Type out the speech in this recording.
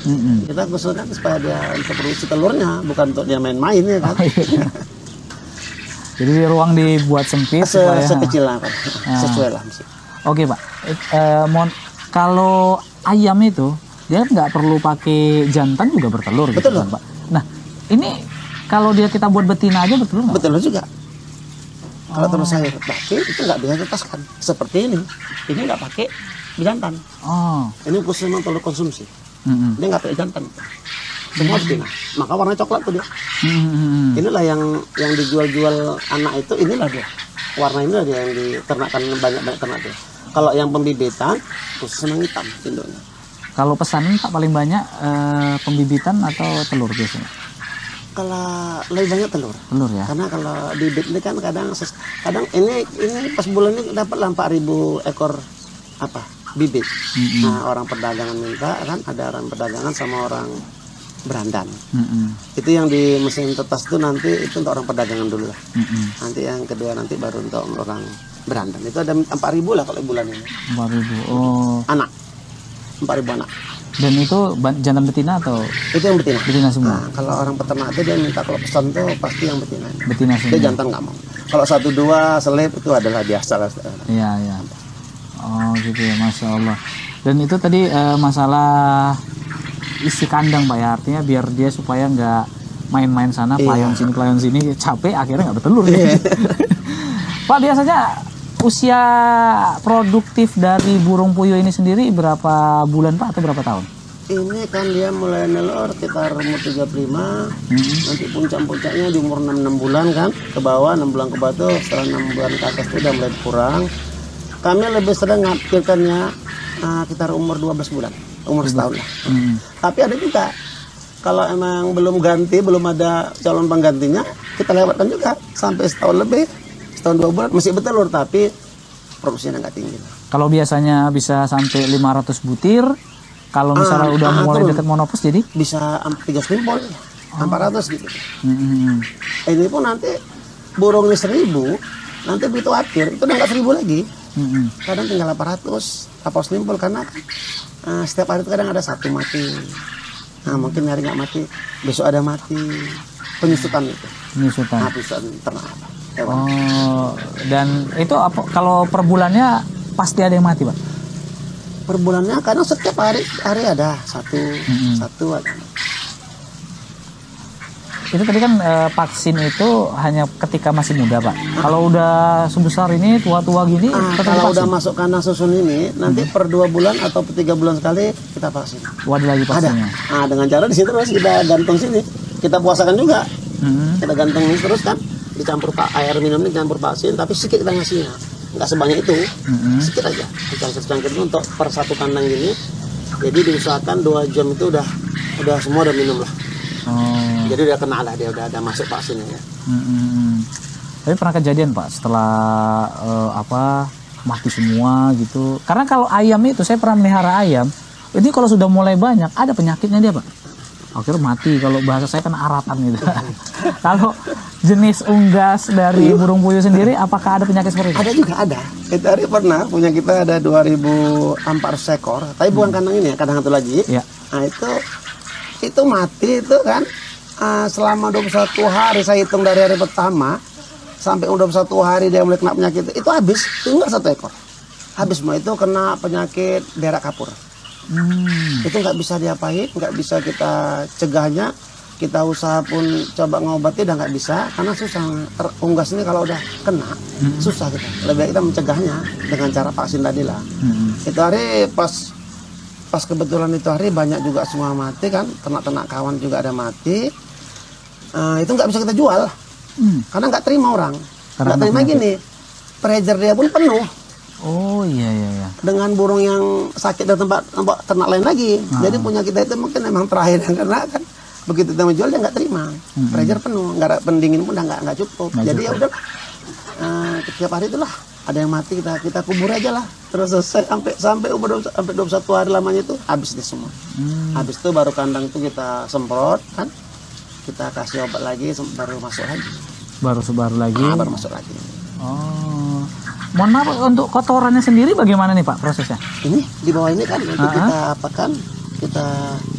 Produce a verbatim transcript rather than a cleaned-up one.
Mm-mm. Kita khususkan supaya dia untuk produksi telurnya, bukan untuk dia main-main ya kan. Oh, iya. Jadi ruang dibuat sempit Se supaya sekecil lah, Pak. Ah. Sesuai lah. Oke Pak, eh, mohon kalau ayam itu dia nggak perlu pakai jantan juga bertelur gitu Betul. kan Pak. Nah ini kalau dia kita buat betina aja bertelur nggak? Betul juga. Kalau Oh. telur sayur, tapi itu nggak bisa dilepaskan. Seperti ini, ini nggak pakai jantan. Oh. Ini khusus memang telur konsumsi. Mm-mm. Dia nggak pakai jantan. Semua betina. Maka warna coklat tuh dia. Mm-mm. Inilah yang yang dijual-jual anak itu, inilah dia. Warna inilah dia yang diternakan banyak-banyak ternak dia. Kalau yang pembibitan, khusus memang hitam induknya. Kalau pesanan Pak paling banyak eh, pembibitan atau telur biasanya? Kalau lebih banyak telur. Telur ya. Karena kalau bibit ini kan kadang kadang ini ini pas bulan ini dapat empat ribu ekor apa bibit. Mm-mm. Nah orang perdagangan minta kan, ada orang perdagangan sama orang berandan. Mm-mm. Itu yang di mesin tetas itu nanti itu untuk orang perdagangan dulu lah. Mm-mm. Nanti yang kedua nanti baru untuk orang berandan. Itu ada empat ribu lah kalau bulan ini. empat ribu. Oh. Anak empat ribu anak. Dan itu ban- jantan betina atau Itu yang betina. betina semua? Nah, kalau orang peternak itu dia minta kalau pesan tuh pasti yang betina. Betina semua. Dia jantan nggak mau. Kalau satu dua selip itu adalah biasa lah. Iya, iya. Oh gitu ya, Masya Allah. Dan itu tadi eh, masalah isi kandang Pak ya, artinya biar dia supaya nggak main-main sana, Iya. pelayan sini, pelayan sini, capek akhirnya nggak bertelur. Ya. Pak biasanya usia produktif dari burung puyuh ini sendiri berapa bulan Pak atau berapa tahun? Ini kan dia mulai nelor sekitar umur tiga puluh lima, Hmm. nanti puncak-puncaknya di umur enam, enam bulan kan, ke bawah enam bulan ke bawah tuh, setelah enam bulan ke atas itu udah mulai kurang. Kami lebih sering ngapirkannya uh, sekitar umur dua belas bulan, umur setahun lah. Hmm. Tapi ada juga, kalau emang belum ganti, belum ada calon penggantinya, kita lewatkan juga sampai setahun lebih, setahun dua bulan masih bertelur, tapi produksinya nggak tinggi. Kalau biasanya bisa sampai lima ratus butir, kalau misalnya Ah, udah ah, mulai turun. dekat monopus jadi? Bisa tiga simpol, empat ratus gitu. Hmm. Ini pun nanti burung ini seribu, nanti begitu akhir itu udah nggak seribu lagi, Hmm. kadang tinggal delapan ratus apa simpul karena kan uh, setiap hari itu kadang ada satu mati. Nah mungkin hari nggak mati, besok ada mati, penyusutan itu, Penyusutan. nah, penyusutan ternak hewan. Oh, dan itu apa kalau per bulannya pasti ada yang mati, Pak? Per bulannya kadang setiap hari hari ada satu, Mm-hmm. satu ada. Itu tadi kan eh, vaksin itu hanya ketika masih muda, Pak. Kalau udah sebesar ini, tua-tua gini, Ah, tetap kalau udah divaksin? masuk kandang susun ini, nanti per dua bulan atau per tiga bulan sekali kita vaksin. Oh, ada lagi Ada. vaksinnya? Nah, dengan cara di situ terus kita gantung sini, kita puasakan juga. Hmm. Kita gantung ini terus kan, dicampur pak air minum ini dicampur vaksin, tapi sedikit kita ngasihnya, nggak sebanyak itu, Mm-hmm. sedikit aja. Dicangkir-cangkir itu untuk per satu kandang ini. Jadi diusahakan dua jam itu udah udah semua udah minum lah. Oh. Jadi udah kena lah dia, udah ada masuk vaksinnya ya. Mm-mm. Tapi pernah kejadian, Pak, setelah eh, apa mati semua gitu. Karena kalau ayam itu saya pernah melihara ayam. Ini kalau sudah mulai banyak ada penyakitnya dia, Pak. Akhirnya mati. Kalau bahasa saya kan aratan gitu. Kalau jenis unggas dari burung puyuh sendiri, apakah ada penyakit seperti itu? Ada juga ada. Kita hari pernah punya kita ada dua ribu empat ratus ekor, tapi bukan kandang ini ya, kandang satu lagi. Ya. Nah itu itu mati itu kan uh, selama dua puluh satu hari, saya hitung dari hari pertama sampai dua puluh satu hari dia mulai kena penyakit itu habis, tinggal satu ekor. Habis semua itu kena penyakit berak kapur. Hmm. Itu nggak bisa diapain, nggak bisa kita cegahnya. Kita usaha pun coba ngobati udah nggak bisa karena susah. Ter- unggas ini kalau udah kena susah kita. Lebih baik kita mencegahnya dengan cara vaksin tadi lah. Hmm. Itu hari pas pas kebetulan itu hari banyak juga semua mati kan, ternak-ternak kawan juga ada mati. Eh, itu nggak bisa kita jual Hmm. karena nggak terima orang. Karena Nggak terima penyakit. gini, pressure dia pun penuh Oh iya iya iya. dengan burung yang sakit dari tempat, tempat ternak lain lagi. Jadi punya kita itu mungkin emang terakhir yang kena kan. Begitu kita menjual dia nggak terima, Hmm. pressure penuh, nggak ada pendingin pun udah nggak nggak cukup. Nggak Jadi ya cukup. udah, eh, setiap hari itulah ada yang mati kita kita kubur aja lah. Terus selesai sampai sampai umur dua puluh sampai dua puluh satu hari lamanya itu habis deh semua. Hmm. Habis itu baru kandang itu kita semprot kan, kita kasih obat lagi sem- baru masuk lagi. Baru sebaru lagi. Ah, baru masuk lagi. Oh. Mohon maaf untuk kotorannya sendiri bagaimana nih, Pak, prosesnya? Ini di bawah ini kan nanti Ah, kita apakan, kita